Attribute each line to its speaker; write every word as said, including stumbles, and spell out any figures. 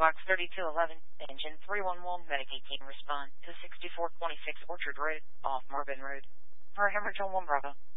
Speaker 1: Box thirty-two eleven, Engine three one one, Medicaid team respond to sixty-four twenty-six Orchard Road, off Marvin Road. For hemorrhage on one Bravo.